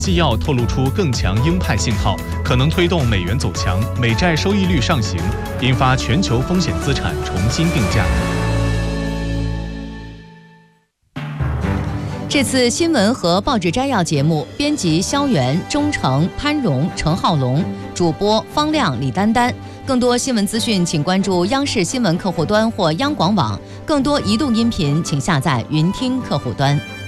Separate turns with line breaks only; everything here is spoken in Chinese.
纪要透露出更强鹰派信号，可能推动美元走强，美债收益率上行，引发全球风险资产重新定价。
这次新闻和报纸摘要节目，编辑肖元、钟诚、潘荣、程浩龙，主播方亮、李丹丹。更多新闻资讯，请关注央视新闻客户端或央广网。更多移动音频，请下载云听客户端。